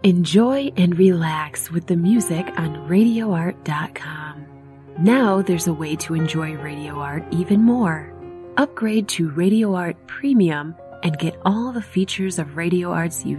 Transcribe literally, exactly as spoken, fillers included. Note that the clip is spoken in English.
Enjoy and relax with the music on radio art dot com. Now there's a way to enjoy Radio Art even more. Upgrade to Radio Art Premium and get all the features of Radio Art's